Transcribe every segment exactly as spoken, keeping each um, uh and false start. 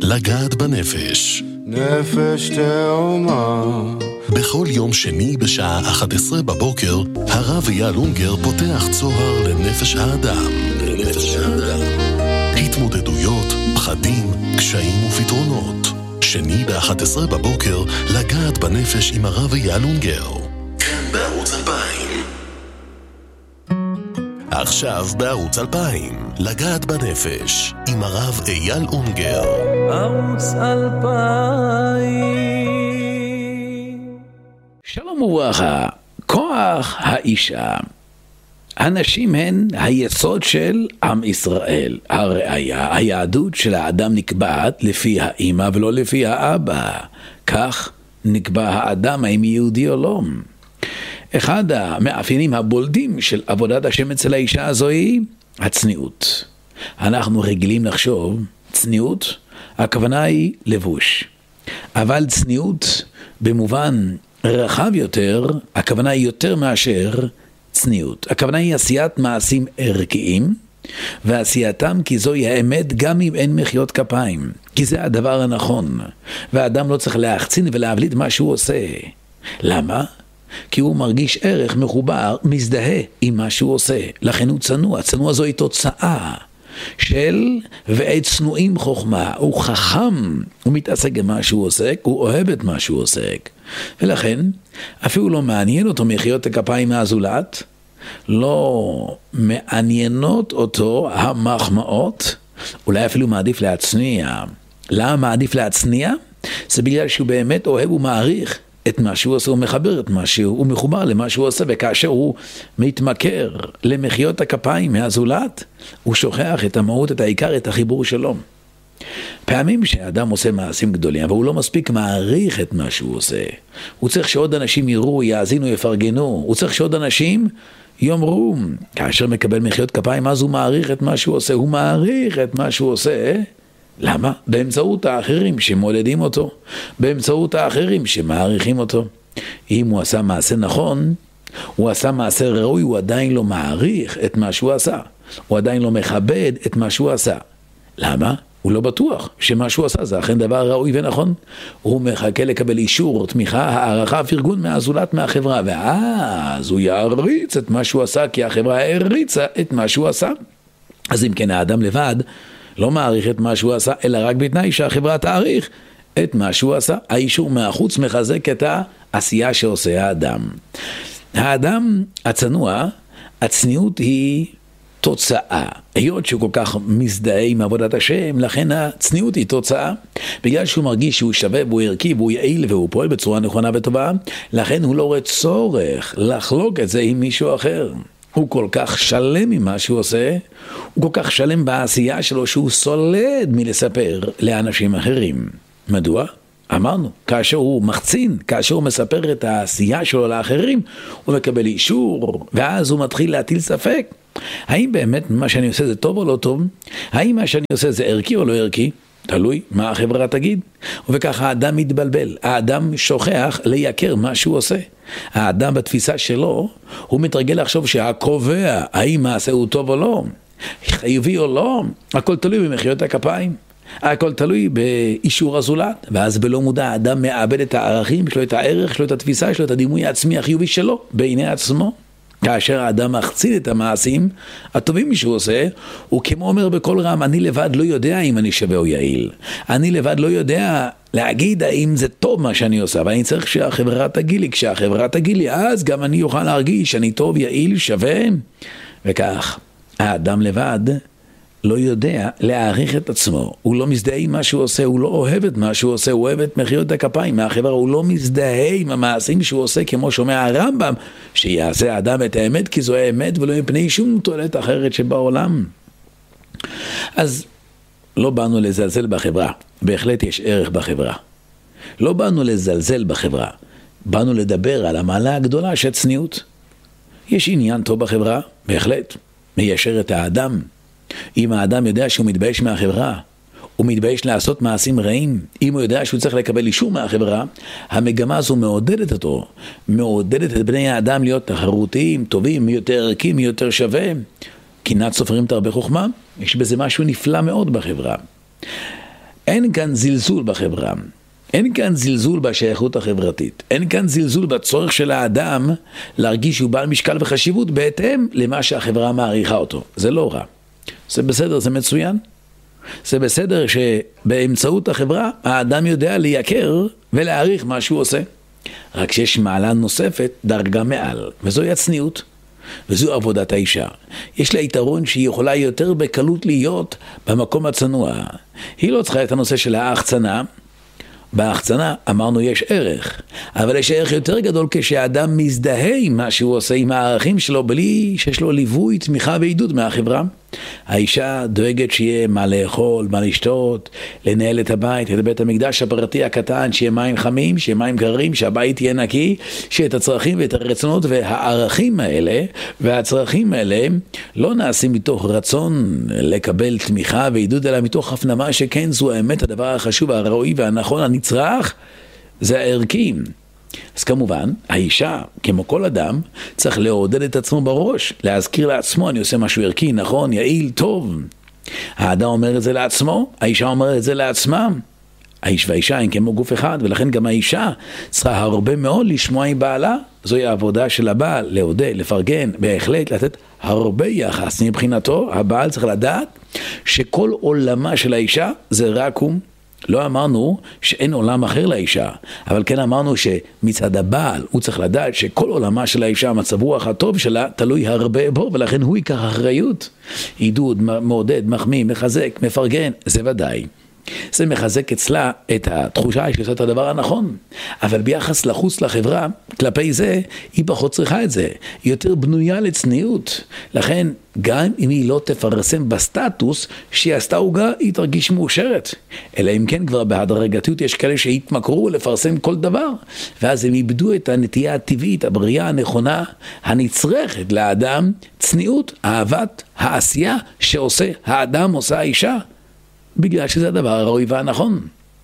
לגעת בנפש. נפש תאומה. בכל יום שני בשעה אחת עשרה בבוקר, הרב אייל אונגר פותח צוהר לנפש האדם. לנפש האדם. התמודדויות, פחדים, קשיים ופתרונות. שני ב-אחת עשרה בבוקר, לגעת בנפש עם הרב אייל אונגר. כאן בערוץ אלפיים. עכשיו בערוץ אלפיים, לגעת בנפש, עם הרב אייל אונגר. ערוץ אלפיים. שלום וברכה. כוח האישה. הנשים הן היסוד של עם ישראל. הראיה, היהדות של האדם נקבעת לפי האמא ולא לפי האבא. כך נקבע האדם האם יהודי או לא. אחד המאפיינים הבולדים של עבודת השם אצל האישה הזו היא הצניעות. אנחנו רגילים לחשוב, צניעות, הכוונה היא לבוש. אבל צניעות במובן רחב יותר, הכוונה היא יותר מאשר צניעות. הכוונה היא עשיית מעשים ערכיים, ועשייתם כי זוהי האמת גם אם אין מחיאות כפיים. כי זה הדבר הנכון. והאדם לא צריך להחצין ולהבליט מה שהוא עושה. למה? כי הוא מרגיש ערך מחובר, מזדהה עם מה שהוא עושה. לכן הוא צנוע. צנוע זוהי תוצאה של ועת צנועים חוכמה. הוא חכם, הוא מתעסק במה שהוא עוסק, הוא אוהב את מה שהוא עוסק. ולכן אפילו לא מעניין אותו מחיאות הכפיים מהזולת, לא מעניינות אותו המחמאות, אולי אפילו מעדיף להצניע. למה מעדיף להצניע? זה בגלל שהוא באמת אוהב ומעריך את מה שהוא עושה, הוא מחבר את מה שהוא, הוא מחובר למה שהוא עושה, וכאשר הוא מתמכר למחיאות הכפיים מהזולת, הוא שוכח את המהות, את העיקר, את החיבור שלו. פעמים שהאדם עושה מעשים גדולים, אבל הוא לא מספיק מעריך את מה שהוא עושה. הוא צריך שעוד אנשים יראו, יאזינו, יפרגנו. הוא צריך שעוד אנשים יאמרו. כאשר מקבל מחיאות כפיים, אז הוא מעריך את מה שהוא עושה. הוא מעריך את מה שהוא עושה. למה? באמצעות האחרים שמולדים אותו. באמצעות האחרים שמעריכים אותו. אם הוא עשה מעשה נכון, הוא עשה מעשה ראוי, הוא עדיין לא מעריך את מה שהוא עשה. הוא עדיין לא מכבד את מה שהוא עשה. למה? הוא לא בטוח שמה שהוא עשה זה אכן דבר ראוי ונכון. הוא מחכה לקבל אישור, תמיכה, הערכה, פרגון מהזולת מהחברה, ואז הוא יעריץ את מה שהוא עשה, כי החברה העריצה את מה שהוא עשה. אז אם כן, האדם לבד לא מעריך את מה שהוא עשה, אלא רק בתנאי שהחברה תעריך את מה שהוא עשה. האישור מהחוץ מחזק את העשייה שעושה האדם. האדם הצנוע, הצניעות היא תוצאה. היות שהוא כל כך מזדהה עם עבודת השם, לכן הצניעות היא תוצאה. בגלל שהוא מרגיש שהוא שווה והוא ערכי והוא יעיל והוא פועל בצורה נכונה וטובה, לכן הוא לא רואה צורך לחלוק את זה עם מישהו אחר. הוא כל כך שלם עם מה שהוא עושה, הוא כל כך שלם בעשייה שלו שהוא סולד מלספר לאנשים אחרים. מדוע? אמרנו, כאשר הוא מחצין, כאשר הוא מספר את העשייה שלו לאחרים, הוא מקבל אישור, ואז הוא מתחיל להטיל ספק. האם באמת מה שאני עושה זה טוב או לא טוב? האם מה שאני עושה זה ערכי או לא ערכי? תלוי מה החברה תגיד. וככה האדם מתבלבל. האדם שוכח לייקר מה שהוא עושה. האדם בתפיסה שלו, הוא מתרגל לחשוב שהקובע, האם מעשה הוא טוב או לא, חיובי או לא, הכל תלוי במחיאות הכפיים. הכל תלוי באישור הזולת, ואז בלא מודע האדם מאבד את הערכים שלו, את הערך שלו, את התפיסה שלו, את הדימוי העצמי החיובי שלו בעיני עצמו. כאשר האדם מחצין את המעשים הטובים שהוא עושה, הוא כמו אומר בכל רם, אני לבד לא יודע אם אני שווה או יעיל. אני לבד לא יודע להגיד האם זה טוב מה שאני עושה, אבל אני צריך שהחברה תגיד לי. כשהחברה תגיד לי, אז גם אני אוכל להרגיש שאני טוב, יעיל, שווה. וכך, האדם לבד לא יודע להעריך את עצמו. הוא לא מזדהה עם מה שהוא עושה, הוא לא אוהב את מה שהוא עושה, הוא אוהב את מחיאות הכפיים מהחברה, הוא לא מזדהה עם המעשים שהוא עושה, כמו שומע הרמב"ם, שיעשה האדם את האמת, כי זו האמת ולא מפני שום תועלת אחרת שבעולם. אז לא באנו לזלזל בחברה, בהחלט יש ערך בחברה. לא באנו לזלזל בחברה, באנו לדבר על המעלה הגדולה של צניעות. יש עניין טוב בחברה, בהחלט, מיישר את האדם. אם האדם יודע שהוא מתבייש מהחברה, הוא מתבייש לעשות מעשים רעים, אם הוא יודע שהוא צריך לקבל אישור מהחברה, המגמה הזו מעודדת אותו, מעודדת את בני האדם להיות תחרותיים, טובים, יותר ערכים, יותר שווה. קנאת סופרים תרבה חוכמה, יש בזה משהו נפלא מאוד בחברה. אין כאן זלזול בחברה, אין כאן זלזול בשייכות החברתית, אין כאן זלזול בצורך של האדם להרגיש שהוא בעל משקל וחשיבות בהתאם למה שהחברה מעריכה אותו. זה לא רע, זה בסדר, זה מצוין. זה בסדר שבאמצעות החברה האדם יודע לייקר ולהעריך מה שהוא עושה. רק שיש מעלה נוספת, דרגה מעל, וזוהי הצניעות. וזו עבודת האישה. יש לה יתרון שהיא יכולה יותר בקלות להיות במקום הצנוע. היא לא צריכה את הנושא של ההחצנה. בהחצנה אמרנו יש ערך, אבל יש ערך יותר גדול כשהאדם מזדהה עם מה שהוא עושה, עם הערכים שלו, בלי שיש לו ליווי, תמיכה ועידוד מהחברה. האישה דואגת שיהיה מה לאכול, מה לשתות, לנהל את הבית, את בית המקדש הפרטי הקטן, שיהיה מים חמים, שיהיה מים קרים, שהבית יהיה נקי, שיהיה את הצרכים ואת הרצונות, והערכים האלה והצרכים האלה לא נעשים מתוך רצון לקבל תמיכה ועידוד, אלא מתוך הפנמה שכן זו האמת, הדבר החשוב, הראוי והנכון, הנצרך, זה הערכים. אז כמובן, האישה, כמו כל אדם, צריך לעודד את עצמו בראש, להזכיר לעצמו, אני עושה משהו ערכי, נכון, יעיל, טוב. האדם אומר את זה לעצמו, האישה אומרת את זה לעצמה. האיש והאישה הם כמו גוף אחד, ולכן גם האישה צריכה הרבה מאוד לשמוע עם בעלה. זוהי העבודה של הבעל, לעודד, לפרגן, בהחלט לתת הרבה יחס. מבחינתו, הבעל צריך לדעת שכל עולמה של האישה זה רק הוא. לא אמרנו שאין עולם אחר לאישה, אבל כן אמרנו שמצד הבעל הוא צריך לדעת שכל עולמה של האישה, מצב רוח הטוב שלה, תלוי הרבה בו, ולכן הוא ייקח אחריות. עידוד, מעודד, מחמיא, מחזק, מפרגן, זה ודאי. זה מחזק אצלה את התחושה שעושה את הדבר הנכון. אבל ביחס לחוץ לחברה, כלפי זה, היא פחות צריכה את זה. היא יותר בנויה לצניעות. לכן, גם אם היא לא תפרסם בסטטוס שהיא עשתה הוגה, היא תרגיש מאושרת. אלא אם כן כבר בהדרגתיות יש כאלה שהתמכרו לפרסם כל דבר. ואז הם איבדו את הנטייה הטבעית, הבריאה הנכונה, הנצרכת לאדם, צניעות, אהבת, העשייה שעושה האדם, עושה האישה. בגלל שזה הדבר הראוי והנכון.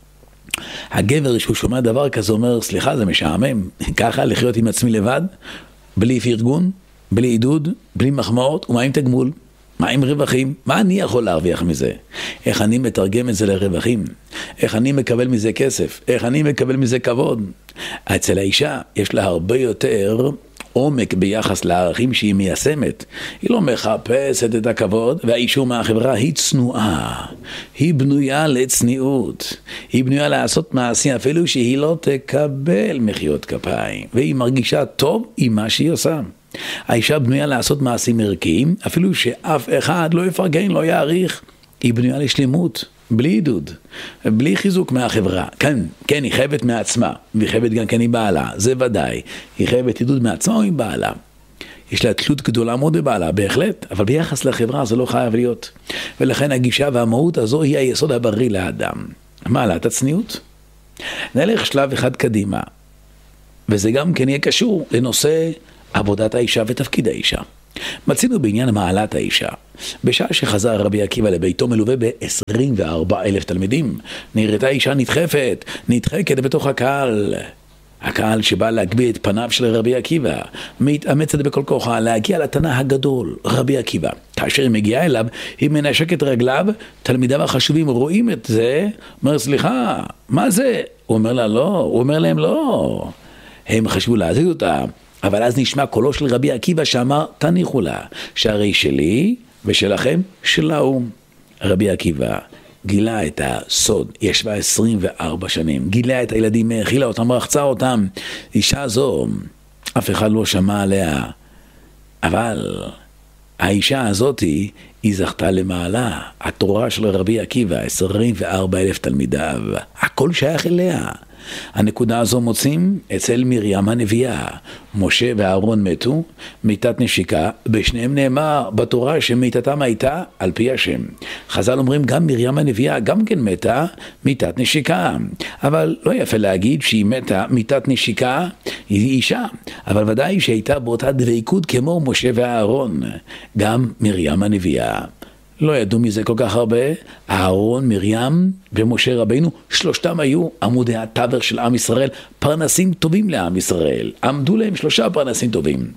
הגבר שהוא שומע דבר כזה אומר, סליחה, זה משעמם, ככה לחיות עם עצמי לבד, בלי פרגון, בלי עידוד, בלי מחמאות, ומה עם תגמול? מה עם רווחים? מה אני יכול להרוויח מזה? איך אני מתרגם את זה לרווחים? איך אני מקבל מזה כסף? איך אני מקבל מזה כבוד? אצל האישה יש לה הרבה יותר עומק ביחס לערכים שהיא מיישמת. היא לא מחפשת את הכבוד, והאישור מהחברה היא צנועה. היא בנויה לצניעות. היא בנויה לעשות מעשים אפילו שהיא לא תקבל מחיאות כפיים. והיא מרגישה טוב עם מה שהיא עושה. האישה בנויה לעשות מעשים ערכיים, אפילו שאף אחד לא יפרגן, לא יעריך. היא בנויה לשלמות, בלי עידוד, בלי חיזוק מהחברה. כן, כן, היא חייבת מעצמה, והיא חייבת גם כן היא בעלה, זה ודאי. היא חייבת עידוד מעצמה או עם בעלה. יש לה תלות גדולה מאוד בבעלה, בהחלט, אבל ביחס לחברה זה לא חייב להיות. ולכן הגישה והמהות הזו היא היסוד הבריא לאדם. מעלת הצניעות. נלך שלב אחד קדימה, וזה גם כן יהיה קשור לנושא עבודת האישה ותפקיד האישה. מצינו בעניין מעלת האישה. בשעה שחזר רבי עקיבא לביתו מלווה ב-עשרים וארבעה אלף תלמידים, נראתה אישה נדחפת, נדחקת בתוך הקהל. הקהל שבא להגביה את פניו של רבי עקיבא, מתאמצת בכל כוחה להגיע לתנא הגדול, רבי עקיבא. כאשר היא מגיעה אליו, היא מנשקת רגליו, תלמידיו החשובים רואים את זה, אומר, סליחה, מה זה? הוא אומר לה לא, הוא אומר להם לא. הם חשבו להזיז אותה, אבל אז נשמע קולו של רבי עקיבא שאמר, תניחו לה, שהרי שלי ושלכם שלהו. רבי עקיבא גילה את הסוד, ישבה עשרים וארבע שנים, גילה את הילדים, האכילה אותם, רחצה אותם. אישה זו, אף אחד לא שמע עליה, אבל האישה הזאת היא זכתה למעלה. התורה של רבי עקיבא, עשרים וארבעה אלף תלמידיו, הכל שייך אליה. הנקודה הזו מוצאים אצל מרים הנביאה. משה ואהרון מתו מיתת נשיקה, בשניהם נאמר בתורה שמיתתם הייתה על פי השם. חז"ל אומרים גם מרים הנביאה גם כן מתה מיתת נשיקה, אבל לא יפה להגיד שהיא מתה מיתת נשיקה, היא אישה, אבל ודאי שהייתה באותה דבקות כמו משה ואהרון. גם מרים הנביאה, לא ידעו מזה כל כך הרבה. אהרון, מרים ומשה רבינו, שלושתם היו עמודי התווך של עם ישראל, פרנסים טובים לעם ישראל. עמדו להם שלושה פרנסים טובים.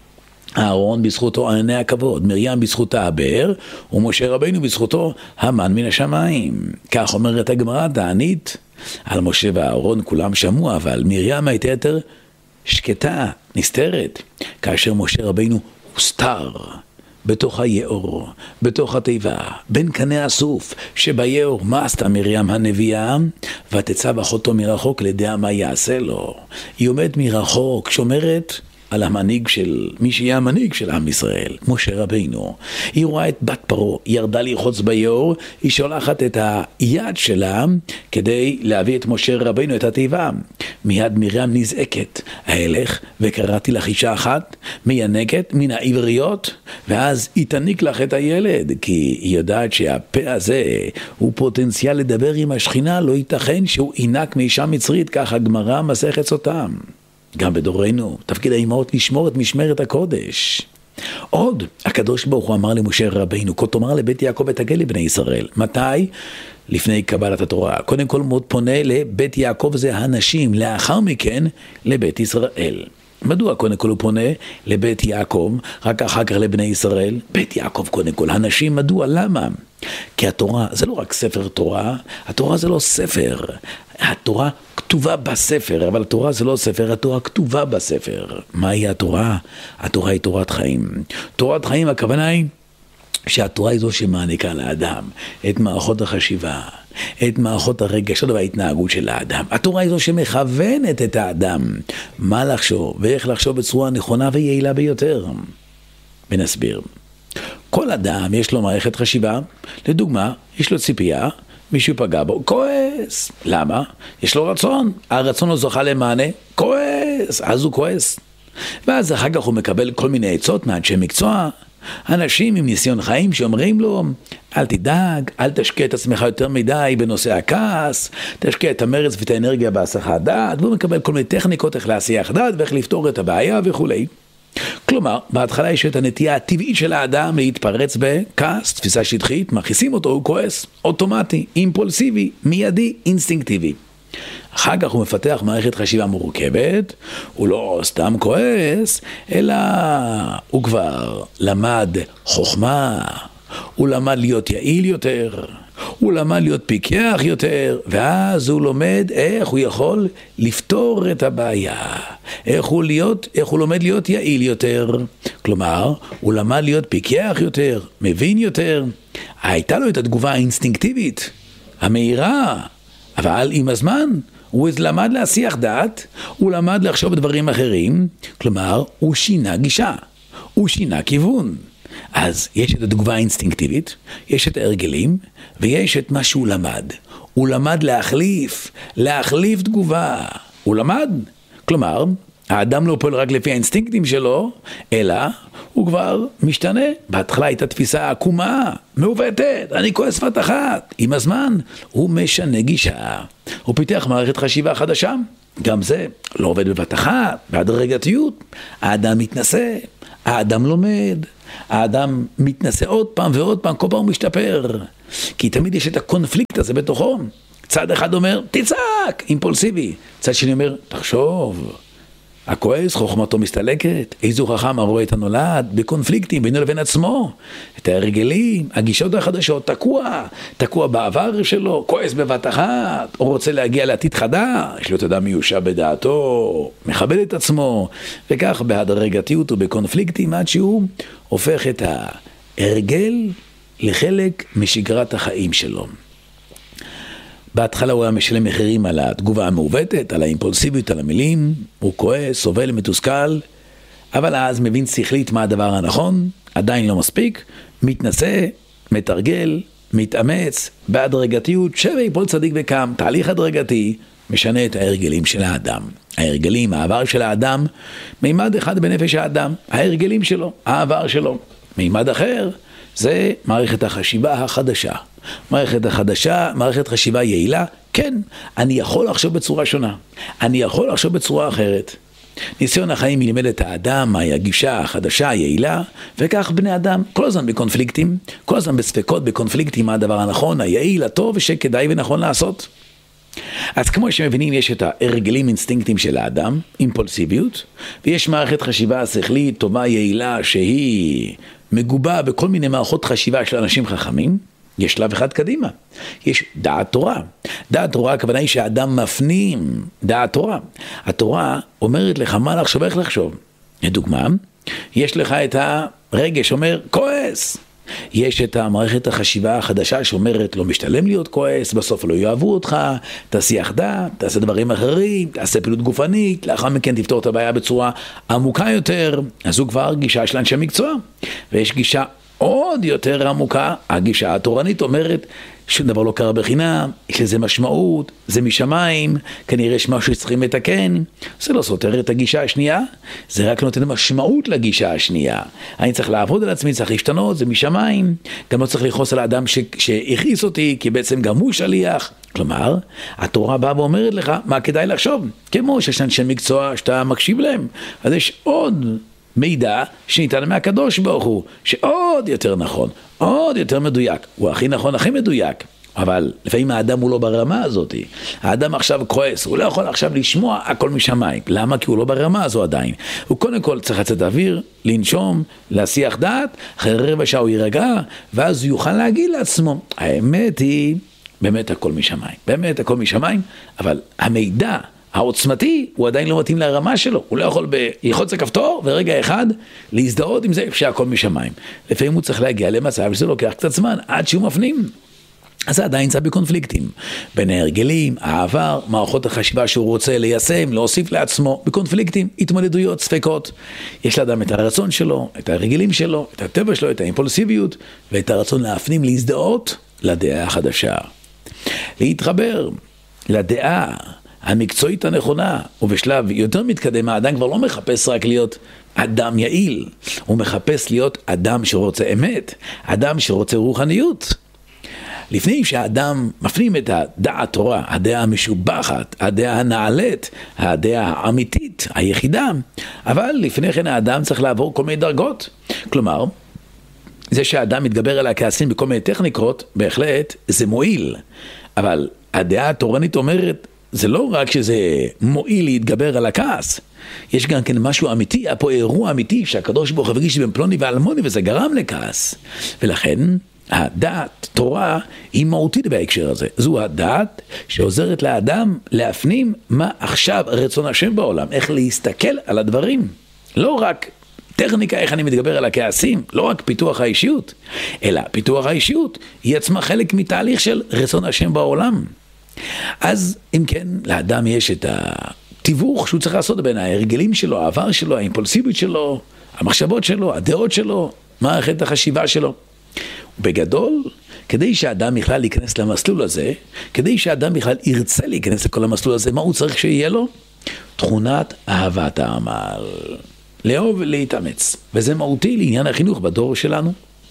אהרון בזכותו ענני הכבוד, מרים בזכותה הבאר, ומשה רבינו בזכותו המן מן השמיים. כך אומרת הגמרא תענית, על משה ואהרון כולם שמעו, אבל מרים הייתה יותר שקטה, נסתרת, כאשר משה רבינו הוסתר בתוך היאור, בתוך התיבה, בין קנה הסוף שביאור. מה עשתה מרים הנביאה? ותצב אחותו מרחוק לדע מה יעשה לו. היא עומדת מרחוק, שומרת על המנהיג של, מי שיהיה המנהיג של עם ישראל, משה רבינו. היא רואה את בת פרעה, היא ירדה לרחוץ ביאור, היא שולחת את היד שלה כדי להביא את משה רבינו את התיבה. מיד מרים נזעקת, הלך וקראתי לך אישה אחת, מיינקת מן העבריות, ואז היא תניק לך את הילד, כי היא יודעת שהפה הזה הוא פוטנציאל לדבר עם השכינה, לא ייתכן שהוא ינק מאישה מצרית, כך הגמרא מסכת סוטה. גם בדורנו, תפקיד האימהות לשמור את משמרת הקודש. עוד, הקדוש ברוך הוא אמר למשה רבינו, כה תאמר לבית יעקב ותגל לבני ישראל. מתי? לפני קבלת התורה. קודם כל מאוד פונה לבית יעקב, זה הנשים, לאחר מכן לבית ישראל. מדוע קודם כל הוא פונה לבית יעקב, רק אחר כך לבני ישראל? בית יעקב קודם כל, הנשים, מדוע? למה? כי התורה זה לא רק ספר תורה, התורה זה לא ספר, התורה כתובה בספר, אבל התורה זה לא ספר, התורה כתובה בספר. מהי התורה? התורה היא תורת חיים. תורת חיים, הכוונה היא שהתורה היא זו שמעניקה לאדם את מערכות החשיבה, את מערכות הרגשות וההתנהגות של האדם. התורה היא זו שמכוונת את האדם מה לחשוב ואיך לחשוב בצורה נכונה ויעילה ביותר. ונסביר. כל אדם יש לו מערכת חשיבה, לדוגמה, יש לו ציפייה, מישהו פגע בו, כועס. למה? יש לו רצון, הרצון לא זוכה למענה, כועס, אז הוא כועס. ואז אחר כך הוא מקבל כל מיני עצות מאנשי מקצוע, אנשים עם ניסיון חיים שאומרים לו, אל תדאג, אל תשקיע את עצמך יותר מדי בנושא הכעס, תשקיע את המרץ ואת האנרגיה בהסחת דעת, והוא מקבל כל מיני טכניקות איך להסיח דעת ואיך לפתור את הבעיה וכו'. כלומר, בהתחלה יש את הנטייה הטבעית של האדם להתפרץ בכעס, תפיסה שטחית, מכניסים אותו, הוא כועס, אוטומטי, אימפולסיבי, מיידי, אינסטינקטיבי. אחר כך הוא מפתח מערכת חשיבה מורכבת, הוא לא סתם כועס, אלא הוא כבר למד חוכמה, הוא למד להיות יעיל יותר, הוא למד להיות פיקח יותר, ואז הוא לומד איך הוא יכול לפתור את הבעיה, איך הוא, להיות, איך הוא לומד להיות יעיל יותר. כלומר, הוא למד להיות פיקח יותר, מבין יותר. הייתה לו את התגובה האינסטינקטיבית, המהירה, אבל עם הזמן הוא למד להסיח דעת, הוא למד לחשוב בדברים אחרים, כלומר, הוא שינה גישה, הוא שינה כיוון. אז יש את התגובה האינסטינקטיבית, יש את ההרגלים, ויש את מה שהוא למד. הוא למד להחליף, להחליף תגובה. הוא למד. כלומר, האדם לא פועל רק לפי האינסטינקטים שלו, אלא הוא כבר משתנה. בהתחלה הייתה תפיסה עקומה, מעוותת, אני כועס פת אחת. עם הזמן הוא משנה גישה. הוא פיתח מערכת חשיבה חדשה. גם זה לא עובד בבת אחת, בהדרגתיות. האדם מתנסה, האדם לומד, האדם מתנסה עוד פעם ועוד פעם, כל פעם הוא משתפר. כי תמיד יש את הקונפליקט הזה בתוכו. צד אחד אומר, תצעק, אימפולסיבי. צד שני אומר, תחשוב. הכועס, חוכמתו מסתלקת, איזו חכם הרואה את הנולד, בקונפליקטים בינו לבין עצמו, את ההרגלים, הגישות החדשות, תקוע, תקוע בעבר שלו, כועס בבת אחת, או רוצה להגיע לעתיד חדש, להיות אדם מיושב בדעתו, מכבד את עצמו, וכך בהדרגתיות ובקונפליקטים, עד שהוא הופך את ההרגל לחלק משגרת החיים שלו. בהתחלה הוא היה משלם מחירים על התגובה המעוותת, על האימפולסיביות, על המילים, הוא כועס, סובל, מתוסכל, אבל אז מבין שכלית מה הדבר הנכון, עדיין לא מספיק, מתנסה, מתרגל, מתאמץ, בהדרגתיות, שווה יפול צדיק וקם, תהליך הדרגתי, משנה את ההרגלים של האדם. ההרגלים, העבר של האדם, מימד אחד בנפש האדם, ההרגלים שלו, העבר שלו. מימד אחר, זה מערכת החשיבה החדשה. מערכת החדשה, מערכת חשיבה יעילה, כן, אני יכול לחשוב בצורה שונה, אני יכול לחשוב בצורה אחרת. ניסיון החיים ילמד את האדם, מהי הגישה החדשה, היעילה, וכך בני אדם, כל הזמן בקונפליקטים, כל הזמן בספקות, בקונפליקטים, מה הדבר הנכון, היעיל, הטוב, שכדאי ונכון לעשות. אז כמו שמבינים, יש את ההרגלים אינסטינקטים של האדם, אימפולסיביות, ויש מערכת חשיבה שכלית טובה יעילה שהיא מגובה בכל מיני מערכות חשיבה של אנשים חכמים. יש שלב אחד קדימה, יש דעת תורה. דעת תורה, הכוונה היא שהאדם מפנים דעת תורה. התורה אומרת לך מה לחשוב, איך לחשוב. לדוגמה, יש לך את הרגש אומר כועס. יש את המערכת החשיבה החדשה שאומרת לא משתלם להיות כועס, בסוף לא יאהבו אותך, תסיח דעת, תעשה דברים אחרים, תעשה פעילות גופנית, לאחר מכן תפתור את הבעיה בצורה עמוקה יותר. אז זו כבר גישה של אנשי מקצוע. ויש גישה עוד יותר עמוקה, הגישה התורנית אומרת שום דבר לא קרה בחינם, יש לזה משמעות, זה משמיים, כנראה יש משהו שצריכים לתקן. זה לא סותר את הגישה השנייה, זה רק נותן משמעות לגישה השנייה. אני צריך לעבוד על עצמי, צריך להשתנות, זה משמיים. גם לא צריך לכעוס על האדם ש... שהכעיס אותי, כי בעצם גם הוא שליח. כלומר, התורה באה ואומרת לך מה כדאי לחשוב. כמו שיש אנשי מקצוע שאתה מקשיב להם, אז יש עוד מידע שניתן מהקדוש ברוך הוא, שעוד יותר נכון, עוד יותר מדויק. הוא הכי נכון, הכי מדויק. אבל לפעמים האדם הוא לא ברמה הזאת. האדם עכשיו כועס, הוא לא יכול עכשיו לשמוע הכל משמיים. למה? כי הוא לא ברמה הזו עדיין. הוא קודם כל צריך לצאת אוויר, לנשום, להסיח דעת, אחרי רבע שעה הוא יירגע, ואז הוא יוכל להגיד לעצמו, האמת היא, באמת הכל משמיים. באמת הכל משמיים, אבל המידע העוצמתי הוא עדיין לא מתאים לרמה שלו. הוא לא יכול ללחוץ לכפתור ורגע אחד להזדהות עם זה שהכל משמיים. לפעמים הוא צריך להגיע למצב שזה לוקח קצת זמן עד שהוא מפנים. אז זה עדיין נמצא בקונפליקטים, בין ההרגלים, העבר, מערכות החשיבה שהוא רוצה ליישם, להוסיף לעצמו, בקונפליקטים, התמודדויות, ספקות. יש לאדם את הרצון שלו, את ההרגלים שלו, את הטבע שלו, את האימפולסיביות, ואת הרצון להפנים, להזדהות לדעה החדשה. להתחבר לדעה המקצועית הנכונה, ובשלב יותר מתקדם, האדם כבר לא מחפש רק להיות אדם יעיל, הוא מחפש להיות אדם שרוצה אמת, אדם שרוצה רוחניות. לפני שהאדם מפנים את הדעת תורה, הדעה המשובחת, הדעה הנעלית, הדעה האמיתית, היחידה, אבל לפני כן האדם צריך לעבור כל מיני דרגות. כלומר, זה שהאדם מתגבר על הכעסים בכל מיני טכניקות, בהחלט זה מועיל, אבל הדעה התורנית אומרת, זה לא רק שזה מועיל להתגבר על הכעס, יש גם כן משהו אמיתי, היה פה אירוע אמיתי שהקדוש ברוך הוא הרגיש בין פלוני ואלמוני וזה גרם לכעס. ולכן הדעת תורה היא מהותית בהקשר הזה. זו הדעת שעוזרת לאדם להפנים מה עכשיו רצון השם בעולם, איך להסתכל על הדברים. לא רק טכניקה איך אני מתגבר על הכעסים, לא רק פיתוח האישיות, אלא פיתוח האישיות היא עצמה חלק מתהליך של רצון השם בעולם. אז אם כן, לאדם יש את התיווך שהוא צריך לעשות בין ההרגלים שלו, העבר שלו, האימפולסיביות שלו, המחשבות שלו, הדעות שלו, מערכת החשיבה שלו. בגדול, כדי שהאדם בכלל להיכנס למסלול הזה, כדי שהאדם בכלל ירצה להיכנס לכל המסלול הזה, מה הוא צריך שיהיה לו? תכונת אהבת העמל. לאהוב ולהתאמץ. וזה מהותי לעניין החינוך בדור שלנו.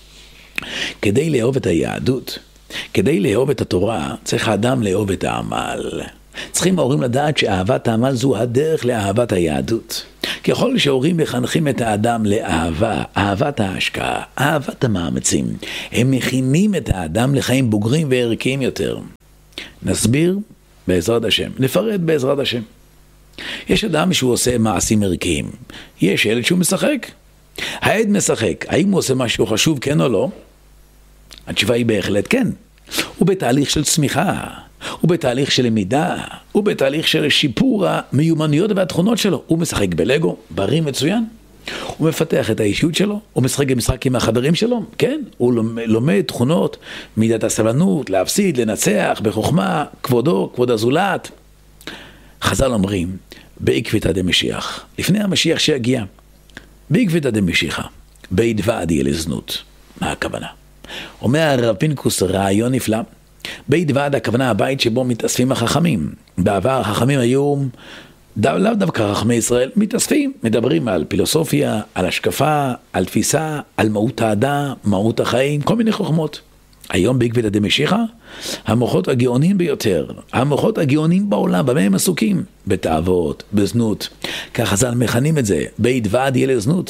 כדי לאהוב את היהדות, כדי לאהוב את התורה, צריך האדם לאהוב את העמל. צריכים ההורים לדעת שאהבת העמל זו הדרך לאהבת היהדות. ככל שההורים מחנכים את האדם לאהבה, אהבת ההשקעה, אהבת המאמצים, הם מכינים את האדם לחיים בוגרים וערכיים יותר. נסביר בעזרת השם, נפרט בעזרת השם. יש אדם שהוא עושה מעשים ערכיים. יש ילד שהוא משחק. העד משחק. האם הוא עושה משהו חשוב, כן או לא? התשובה היא בהחלט כן. הוא בתהליך של צמיחה, הוא בתהליך של למידה, הוא בתהליך של שיפור המיומנויות והתכונות שלו. הוא משחק בלגו, בריא מצוין. הוא מפתח את האישיות שלו, הוא משחק במשחק עם החברים שלו, כן? הוא לומד תכונות, מידת הסבלנות, להפסיד, לנצח, בחוכמה, כבודו, כבוד הזולת. חז"ל אומרים, בעקבתא דמשיח, לפני המשיח שיגיע, בעקבתא דמשיחא, בית ועדי לזנות. מה הכוונה? אומר הרב פינקוס רעיון נפלא. בית ועד הכוונה הבית שבו מתאספים החכמים. בעבר החכמים היו, לאו דווקא חכמי ישראל, מתאספים, מדברים על פילוסופיה, על השקפה, על תפיסה, על מהות האדם, מהות החיים, כל מיני חוכמות. היום בעקבתא דמשיחא, המוחות הגאונים ביותר, המוחות הגאונים בעולם, במה הם עסוקים? בתאוות, בזנות. כך חז"ל מכנים את זה, בית ועד יהיה לזנות.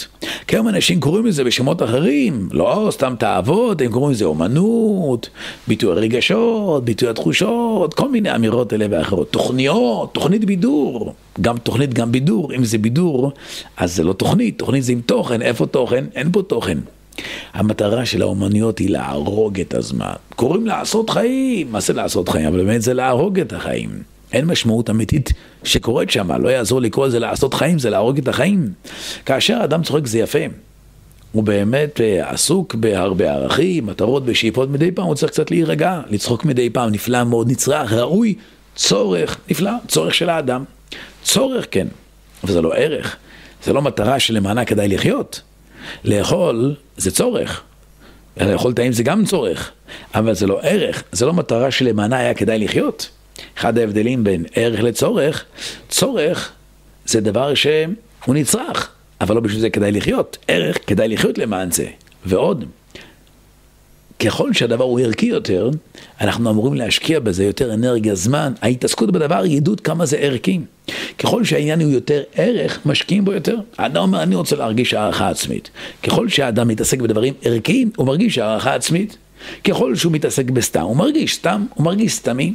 כיום אנשים קוראים לזה בשמות אחרים, לא סתם תאוות, הם קוראים לזה אומנות, ביטוי הרגשות, ביטוי התחושות, כל מיני אמירות אלה ואחרות. תוכניות, תוכנית בידור, גם תוכנית גם בידור, אם זה בידור, אז זה לא תוכנית, תוכנית זה עם תוכן, איפה תוכן? אין פה תוכן. המטרה של האומנויות היא להרוג את הזמן. קוראים לעשות חיים, מה זה לעשות חיים? אבל באמת זה להרוג את החיים. אין משמעות אמיתית שקורית שם, לא יעזור לקרוא לזה לעשות חיים, זה להרוג את החיים. כאשר האדם צוחק זה יפה, הוא באמת עסוק בהרבה ערכים, מטרות ושאיפות, מדי פעם הוא צריך קצת להירגע, לצחוק מדי פעם, נפלא מאוד, נצרך, ראוי, צורך, נפלא, צורך של האדם. צורך כן, אבל זה לא ערך, זה לא מטרה שלמענה כדאי לחיות. לאכול זה צורך, לאכול טעים זה גם צורך, אבל זה לא ערך, זה לא מטרה שלמענה היה כדאי לחיות. אחד ההבדלים בין ערך לצורך, צורך זה דבר שהוא נצרך, אבל לא בשביל זה כדאי לחיות. ערך כדאי לחיות למען זה. ועוד, ככל שהדבר הוא ערכי יותר, אנחנו אמורים להשקיע בזה יותר אנרגיה, זמן. ההתעסקות בדבר ידעות כמה זה ערכי. ככל שהעניין הוא יותר ערך, משקיעים בו יותר. האדם אומר, אני רוצה להרגיש הערכה עצמית. ככל שהאדם מתעסק בדברים ערכיים, הוא מרגיש הערכה עצמית. ככל שהוא מתעסק בסתם, הוא מרגיש סתם, הוא מרגיש סתמי.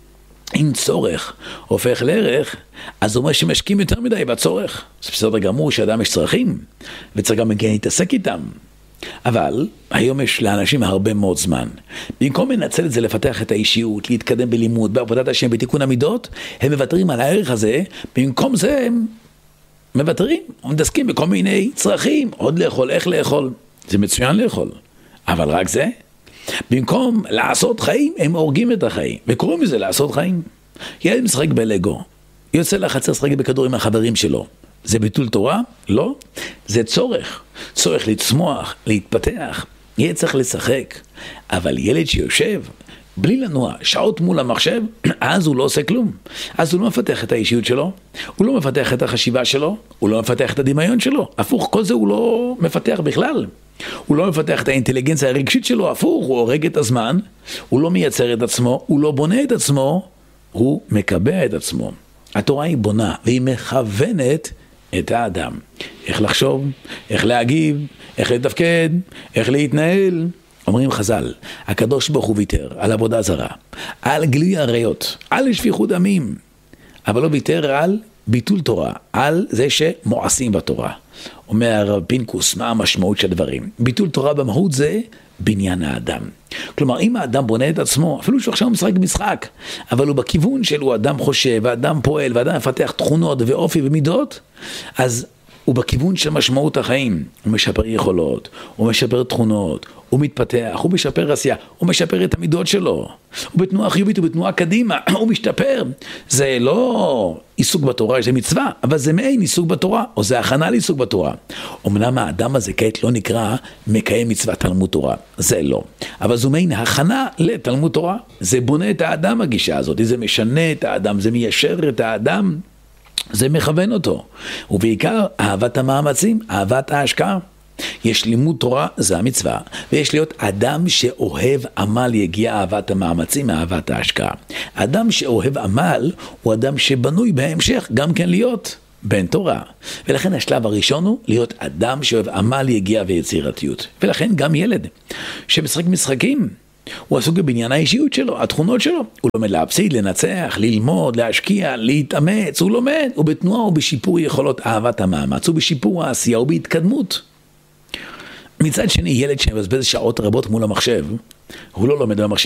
אם צורך הופך לערך, אז הוא אומר שמשקיעים יותר מדי בצורך. זה בסדר גמור שאדם יש צרכים, וצריך גם להתעסק איתם. אבל היום יש לאנשים הרבה מאוד זמן. במקום לנצל את זה לפתח את האישיות, להתקדם בלימוד, בעבודת השם, בתיקון המידות, הם מוותרים על הערך הזה, במקום זה הם מוותרים, הם מתעסקים בכל מיני צרכים, עוד לאכול, איך לאכול. זה מצוין לאכול, אבל רק זה. במקום לעשות חיים, הם הורגים את החיים, וקוראים לזה לעשות חיים. ילד משחק בלגו, יוצא לחצר לשחק בכדור עם החברים שלו. זה ביטול תורה? לא. זה צורך. צורך לצמוח, להתפתח. ילד צריך לשחק. אבל ילד שיושב, בלי לנוע, שעות מול המחשב, אז הוא לא עושה כלום. אז הוא לא מפתח את האישיות שלו, הוא לא מפתח את החשיבה שלו, הוא לא מפתח את הדמיון שלו. הפוך, כל זה הוא לא מפתח בכלל. הוא לא מפתח את האינטליגנציה הרגשית שלו, הפוך, הוא הורג את הזמן, הוא לא מייצר את עצמו, הוא לא בונה את עצמו, הוא מקבע את עצמו. התורה היא בונה, והיא מכוונת את האדם. איך לחשוב, איך להגיב, איך לתפקד, איך להתנהל. אומרים חז"ל, הקדוש ברוך הוא ויתר על עבודה זרה, על גילוי עריות, על שפיכות דמים, אבל לא ויתר על ביטול תורה, על זה שמועשים בתורה. אומר הרב פינקוס, מה המשמעות של הדברים? ביטול תורה במהות זה בניין האדם. כלומר, אם האדם בונה את עצמו, אפילו שהוא עכשיו משחק משחק, אבל הוא בכיוון שלו, אדם חושב, ואדם פועל, ואדם מפתח תכונות ואופי ומידות, אז הוא בכיוון של משמעות החיים. הוא משפר יכולות, הוא משפר תכונות, הוא מתפתח, הוא משפר עשייה, הוא משפר את המידות שלו. הוא בתנועה חיובית, הוא בתנועה קדימה, הוא משתפר. זה לא עיסוק בתורה, זה מצווה, אבל זה מעין עיסוק בתורה, או זה הכנה לעיסוק בתורה. אמנם האדם הזה כעת לא נקרא מקיים מצוות תלמוד תורה, זה לא. אבל זו מעין הכנה לתלמוד תורה. זה בונה את האדם הגישה הזאת, זה משנה את האדם, זה מיישר את האדם, זה מכוון אותו. ובעיקר אהבת המאמצים, אהבת ההשקעה. יש לימוד תורה, זה המצווה, ויש להיות אדם שאוהב עמל, יגיע אהבת המאמצים, אהבת ההשקעה. אדם שאוהב עמל הוא אדם שבנוי בהמשך גם כן להיות בן תורה. ולכן השלב הראשון הוא להיות אדם שאוהב עמל, יגיע ויצירתיות. ולכן גם ילד שמשחק משחקים, הוא עסוק בבניין האישיות שלו, התכונות שלו. הוא לומד להפסיד, לנצח, ללמוד, להשקיע, להתאמץ. הוא לומד, הוא בתנועה, הוא בשיפור יכולות אהבת המאמץ, הוא בשיפור העשייה, הוא בהתקדמות. מצד שני, ילד שמבזבז שעות רבות מול המחשב, הוא לא לומד במחשב,